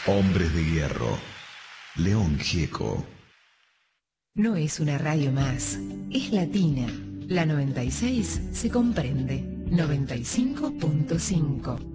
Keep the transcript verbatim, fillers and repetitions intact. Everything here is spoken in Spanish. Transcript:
Hombres de Hierro. León Gieco. No es una radio más, es latina. La noventa y seis se comprende. noventa y cinco punto cinco.